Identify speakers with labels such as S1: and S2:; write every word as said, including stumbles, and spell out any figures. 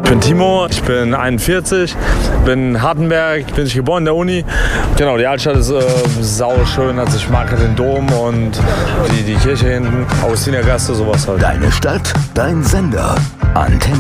S1: Ich bin Timo, ich bin einundvierzig, bin in Hartenberg, bin ich geboren in der Uni. Genau, die Altstadt ist äh, sauschön, also ich mag den Dom und die, die Kirche hinten, Augustinergasse, sowas halt.
S2: Deine Stadt, dein Sender. Antenne.